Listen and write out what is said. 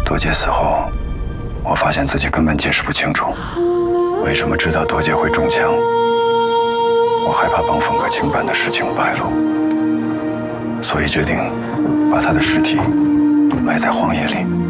多姐死后，我发现自己根本解释不清楚，为什么知道多姐会中枪。我害怕帮凤阁清办的事情败露，所以决定把她的尸体埋在荒野里。